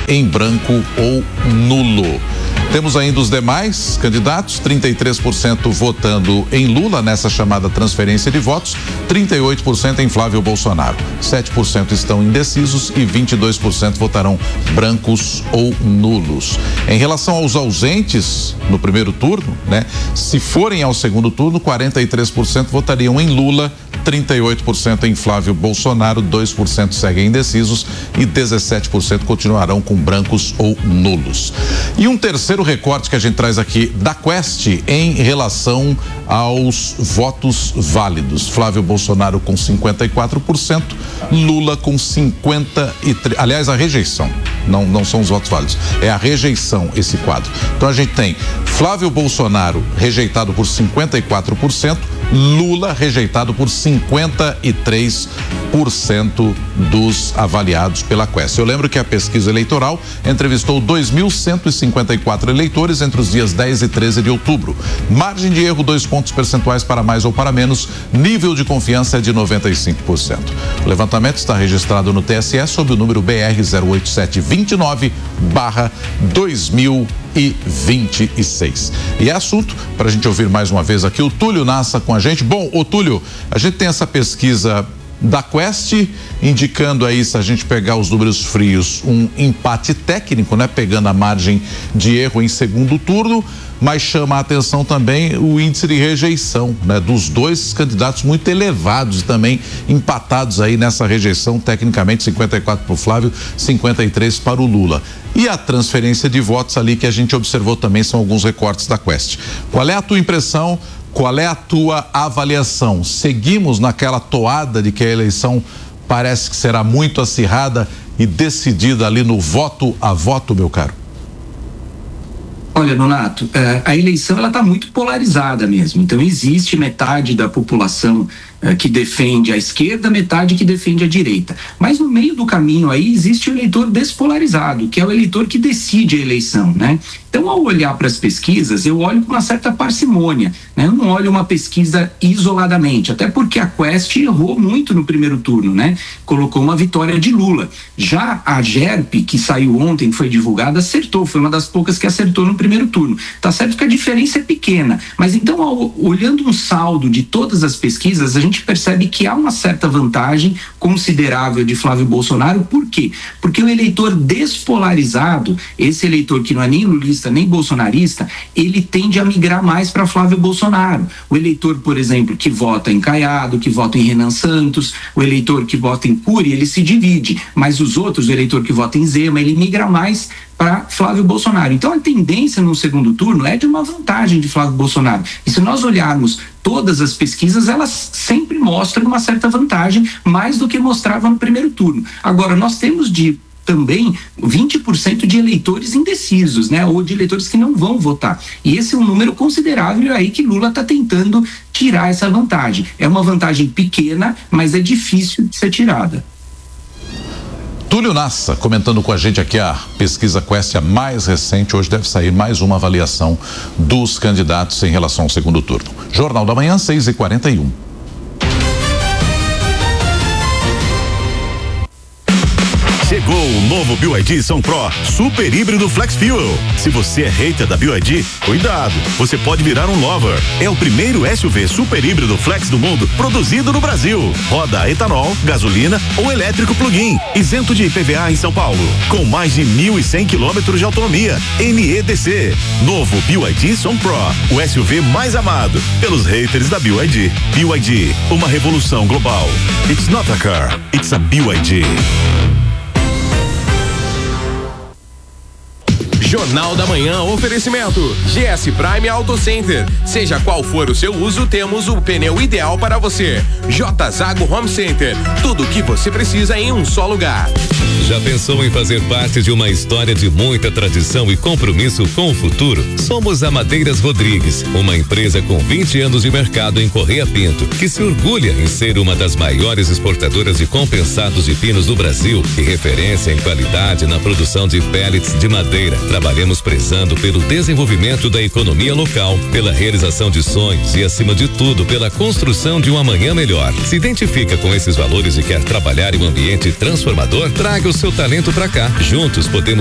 em branco ou nulo. Temos ainda os demais candidatos, 33% votando em Lula nessa chamada transferência de votos, 38% em Flávio Bolsonaro, 7% estão indecisos e 22% votarão brancos ou nulos. Em relação aos ausentes no primeiro turno, né? Se forem ao segundo turno, 43% votariam em Lula, 38% em Flávio Bolsonaro, 2% seguem indecisos e 17% continuarão com brancos ou nulos. E um terceiro recorte que a gente traz aqui da Quest em relação aos votos válidos. Flávio Bolsonaro com 54%, Lula com 53%. Aliás, a rejeição, não são os votos válidos, é a rejeição esse quadro. Então a gente tem Flávio Bolsonaro rejeitado por 54%, Lula rejeitado por 53% dos avaliados pela Quest. Eu lembro que a pesquisa eleitoral entrevistou 2.154 eleitores entre os dias 10 e 13 de outubro. Margem de erro 2 pontos percentuais para mais ou para menos, nível de confiança é de 95%. O levantamento está registrado no TSE sob o número BR 08729/2026. E é assunto para a gente ouvir mais uma vez aqui o Túlio Nassa com a gente. Bom, ô Túlio, a gente tem essa pesquisa da Quest indicando aí, se a gente pegar os números frios, um empate técnico, né? Pegando a margem de erro em segundo turno, mas chama a atenção também o índice de rejeição, né? Dos dois candidatos muito elevados e também empatados aí nessa rejeição, tecnicamente 54 para o Flávio, 53 para o Lula. E a transferência de votos ali que a gente observou também são alguns recortes da Quest. Qual é a tua impressão? Qual é a tua avaliação? Seguimos naquela toada de que a eleição parece que será muito acirrada e decidida ali no voto a voto, meu caro? Olha, Nonato, a eleição ela está muito polarizada mesmo. Então existe metade da população que defende a esquerda, metade que defende a direita. Mas no meio do caminho aí existe o eleitor despolarizado, que é o eleitor que decide a eleição, né? Então, ao olhar para as pesquisas, eu olho com uma certa parcimônia, né? Eu não olho uma pesquisa isoladamente, até porque a Quest errou muito no primeiro turno, né? Colocou uma vitória de Lula. Já a GERP, que saiu ontem, que foi divulgada, acertou, foi uma das poucas que acertou no primeiro turno. Tá certo que a diferença é pequena, mas então, olhando um saldo de todas as pesquisas, a gente percebe que há uma certa vantagem considerável de Flávio Bolsonaro. Por quê? Porque o eleitor despolarizado, esse eleitor que não é nem lulista nem bolsonarista, ele tende a migrar mais para Flávio Bolsonaro. O eleitor, por exemplo, que vota em Caiado, que vota em Renan Santos, o eleitor que vota em Cury, ele se divide, mas os outros, o eleitor que vota em Zema, ele migra mais para Flávio Bolsonaro. Então a tendência no segundo turno é de uma vantagem de Flávio Bolsonaro. E se nós olharmos todas as pesquisas, elas sempre mostram uma certa vantagem, mais do que mostrava no primeiro turno. Agora, nós temos também 20% de eleitores indecisos, né? Ou de eleitores que não vão votar. E esse é um número considerável aí que Lula está tentando tirar essa vantagem. É uma vantagem pequena, mas é difícil de ser tirada. Túlio Nassa comentando com a gente aqui a pesquisa Quest, a mais recente. Hoje deve sair mais uma avaliação dos candidatos em relação ao segundo turno. Jornal da Manhã, 6h41. Chegou o novo BYD Som Pro Super Híbrido Flex Fuel. Se você é hater da BYD, cuidado, você pode virar um lover. É o primeiro SUV super híbrido flex do mundo produzido no Brasil. Roda a etanol, gasolina ou elétrico plug-in, isento de IPVA em São Paulo, com mais de 1.100 quilômetros de autonomia. NEDC. Novo BYD Som Pro, o SUV mais amado pelos haters da BYD. BYD, uma revolução global. It's not a car, it's a BYD. Jornal da Manhã, oferecimento GS Prime Auto Center. Seja qual for o seu uso, temos o pneu ideal para você. J Zago Home Center, tudo o que você precisa em um só lugar. Já pensou em fazer parte de uma história de muita tradição e compromisso com o futuro? Somos a Madeiras Rodrigues, uma empresa com 20 anos de mercado em Correia Pinto, que se orgulha em ser uma das maiores exportadoras de compensados de pinos do Brasil e referência em qualidade na produção de pellets de madeira. Trabalhamos prezando pelo desenvolvimento da economia local, pela realização de sonhos e, acima de tudo, pela construção de um amanhã melhor. Se identifica com esses valores e quer trabalhar em um ambiente transformador? Traga o seu talento pra cá. Juntos podemos